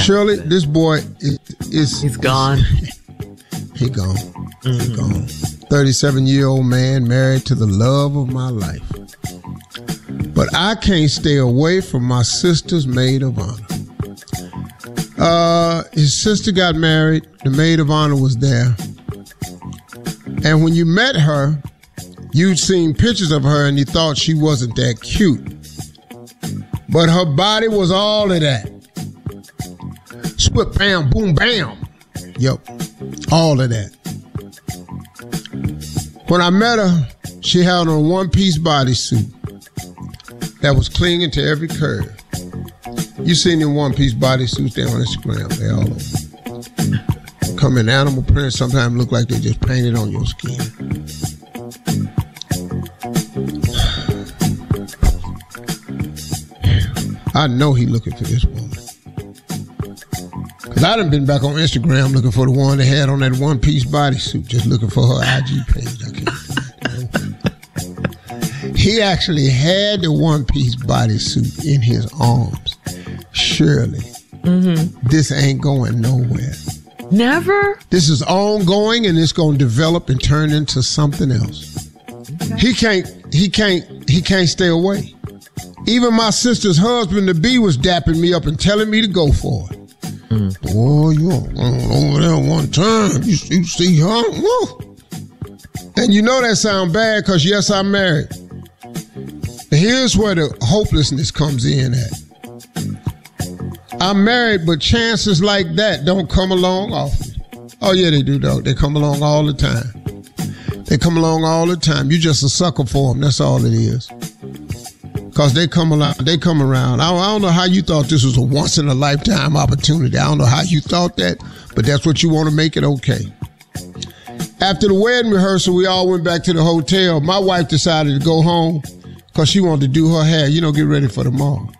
Shirley, this boy is he's gone. He gone. He gone. 37-year-old man married to the love of my life. But I can't stay away from my sister's maid of honor. His sister got married. The maid of honor was there. And when you met her, you'd seen pictures of her and you thought she wasn't that cute. But her body was all of that. Swip, bam, boom, bam. Yep, all of that. When I met her, she had on a one-piece bodysuit that was clinging to every curve. You seen them one-piece bodysuits there on Instagram. They all over. Come in animal print. Sometimes look like they just painted on your skin. I know he looking for this woman. Because I done been back on Instagram looking for the one that had on that one-piece bodysuit, just looking for her IG page. I can't find it. He actually had the one-piece bodysuit in his arms. Surely, this ain't going nowhere. Never? This is ongoing, and it's going to develop and turn into something else. Okay. He can't stay away. Even my sister's husband-to-be was dapping me up and telling me to go for it. Boy, you over there one time. You see her? Woo. And you know that sound bad because, yes, I'm married. Here's where the hopelessness comes in at. I'm married, but chances like that don't come along often. Oh, yeah, they do, though. They come along all the time. They come along all the time. You're just a sucker for them. That's all it is. Because they come around. I don't know how you thought this was a once-in-a-lifetime opportunity. I don't know how you thought that, but that's what you want to make it okay. After the wedding rehearsal, we all went back to the hotel. My wife decided to go home because she wanted to do her hair, get ready for tomorrow.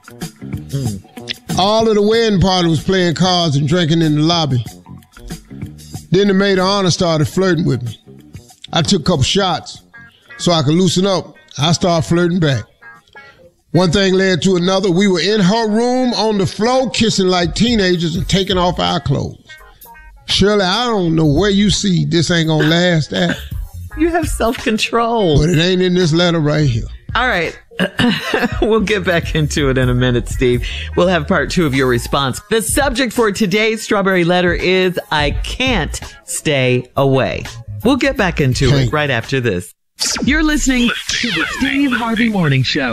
All of the wedding party was playing cards and drinking in the lobby. Then the maid of honor started flirting with me. I took a couple shots so I could loosen up. I started flirting back. One thing led to another. We were in her room on the floor kissing like teenagers and taking off our clothes. Shirley, I don't know where you see this ain't gonna last at. You have self-control. But it ain't in this letter right here. All right. We'll get back into it in a minute, Steve. We'll have part 2 of your response. The subject for today's Strawberry Letter is I can't stay away. We'll get back into it right after this. You're listening to the Steve Harvey Morning Show.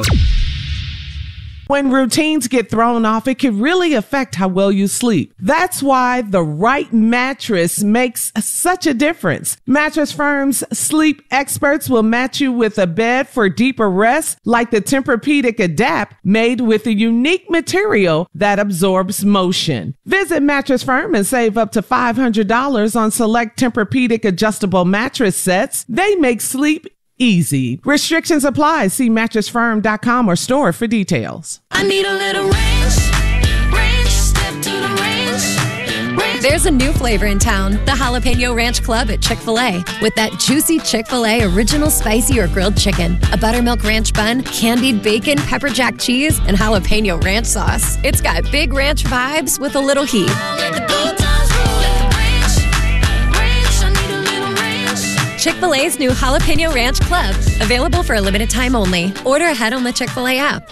When routines get thrown off, it can really affect how well you sleep. That's why the right mattress makes such a difference. Mattress Firm's sleep experts will match you with a bed for deeper rest, like the Tempur-Pedic Adapt, made with a unique material that absorbs motion. Visit Mattress Firm and save up to $500 on select Tempur-Pedic adjustable mattress sets. They make sleep easy. Restrictions apply. See mattressfirm.com or store for details. I need a little range, step to the range. There's a new flavor in town, the Jalapeno Ranch Club at Chick-fil-A. With that juicy Chick-fil-A original spicy or grilled chicken, a buttermilk ranch bun, candied bacon, pepper jack cheese, and jalapeno ranch sauce. It's got big ranch vibes with a little heat. Chick-fil-A's new Jalapeno Ranch Club. Available for a limited time only. Order ahead on the Chick-fil-A app.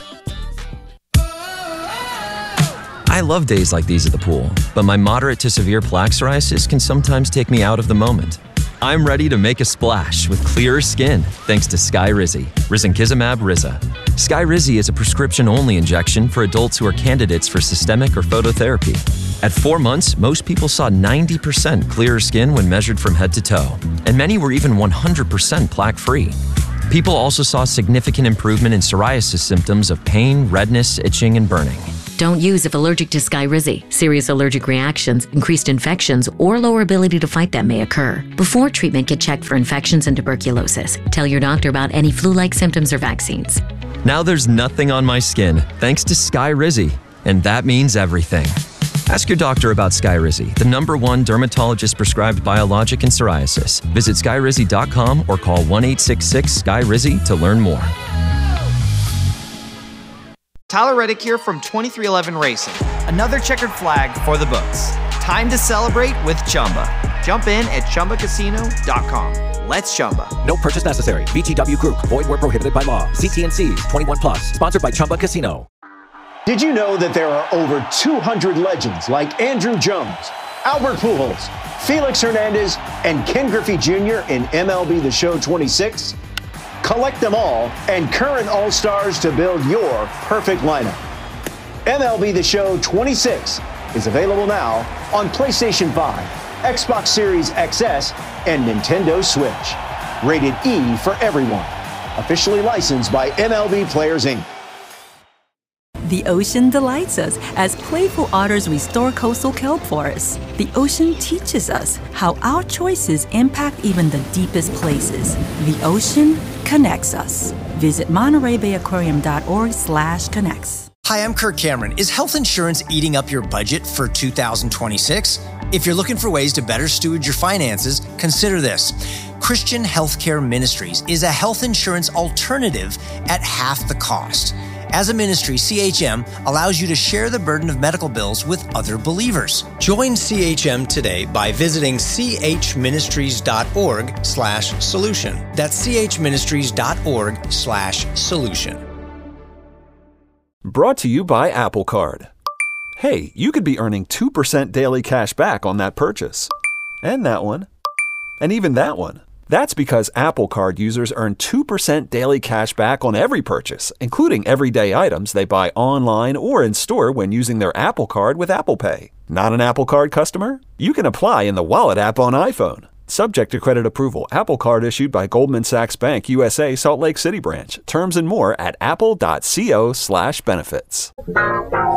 I love days like these at the pool, but my moderate to severe plaque psoriasis can sometimes take me out of the moment. I'm ready to make a splash with clearer skin thanks to Skyrizi, risankizumab Riza. Skyrizi is a prescription-only injection for adults who are candidates for systemic or phototherapy. At 4 months, most people saw 90% clearer skin when measured from head to toe, and many were even 100% plaque-free. People also saw significant improvement in psoriasis symptoms of pain, redness, itching, and burning. Don't use if allergic to Skyrizi. Serious allergic reactions, increased infections, or lower ability to fight them may occur. Before treatment, get checked for infections and tuberculosis. Tell your doctor about any flu-like symptoms or vaccines. Now there's nothing on my skin thanks to Skyrizi, and that means everything. Ask your doctor about Skyrizi, the #1 dermatologist-prescribed biologic in psoriasis. Visit Skyrizi.com or call 1-866-SKYRIZI to learn more. Tyler Reddick here from 2311 Racing. Another checkered flag for the books. Time to celebrate with Chumba. Jump in at ChumbaCasino.com. Let's Chumba. No purchase necessary. VGW Group. Void where prohibited by law. See T&Cs. 21 plus. Sponsored by Chumba Casino. Did you know that there are over 200 legends like Andrew Jones, Albert Pujols, Felix Hernandez, and Ken Griffey Jr. in MLB The Show 26? Collect them all and current All-Stars to build your perfect lineup. MLB The Show 26 is available now on PlayStation 5, Xbox Series XS, and Nintendo Switch. Rated E for everyone. Officially licensed by MLB Players, Inc. The ocean delights us as playful otters restore coastal kelp forests. The ocean teaches us how our choices impact even the deepest places. The ocean connects us. Visit MontereyBayAquarium.org/connects. Hi, I'm Kirk Cameron. Is health insurance eating up your budget for 2026? If you're looking for ways to better steward your finances, consider this. Christian Healthcare Ministries is a health insurance alternative at half the cost. As a ministry, CHM allows you to share the burden of medical bills with other believers. Join CHM today by visiting chministries.org/solution. That's chministries.org/solution. Brought to you by Apple Card. Hey, you could be earning 2% daily cash back on that purchase. And that one. And even that one. That's because Apple Card users earn 2% daily cash back on every purchase, including everyday items they buy online or in store when using their Apple Card with Apple Pay. Not an Apple Card customer? You can apply in the Wallet app on iPhone. Subject to credit approval. Apple Card issued by Goldman Sachs Bank USA, Salt Lake City branch. Terms and more at apple.co/benefits.